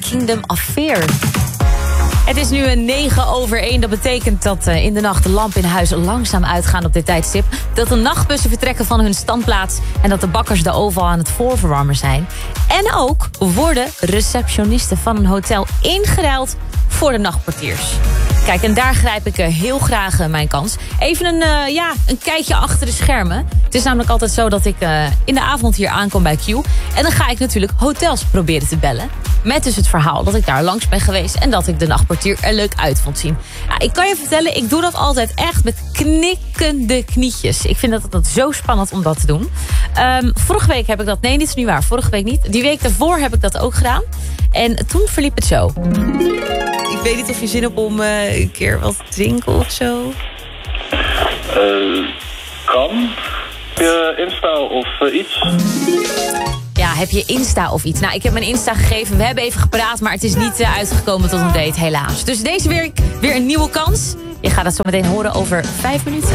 Kingdom of Fear. Het is nu 9:01. Dat betekent dat in de nacht de lampen in huis langzaam uitgaan op dit tijdstip. Dat de nachtbussen vertrekken van hun standplaats. En dat de bakkers de oven aan het voorverwarmen zijn. En ook worden receptionisten van een hotel ingeruild voor de nachtportiers. Kijk, en daar grijp ik heel graag mijn kans. Even een kijkje achter de schermen. Het is namelijk altijd zo dat ik in de avond hier aankom bij Q. En dan ga ik natuurlijk hotels proberen te bellen. Met dus het verhaal dat ik daar langs ben geweest. En dat ik de nachtportier er leuk uit vond zien. Ja, ik kan je vertellen, ik doe dat altijd echt met knikkende knietjes. Ik vind dat zo spannend om dat te doen. Vorige week heb ik dat... Nee, dit is niet waar. Vorige week niet. Die week daarvoor heb ik dat ook gedaan. En toen verliep het zo. Ik weet niet of je zin hebt om een keer wat te drinken of zo. Kan. Heb je Insta of iets? Ja, heb je Insta of iets? Nou, ik heb mijn Insta gegeven. We hebben even gepraat, maar het is niet uitgekomen tot een date, helaas. Dus deze week weer een nieuwe kans. Je gaat het zo meteen horen over 5 minuten.